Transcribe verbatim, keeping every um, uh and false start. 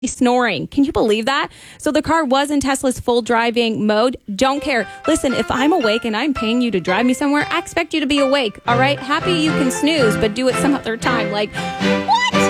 snoring. Can you believe that? So the car was in Tesla's full driving mode. Don't care. Listen, if I'm awake and I'm paying you to drive me somewhere, I expect you to be awake. All right? Happy you can snooze, but do it some other time. Like, what?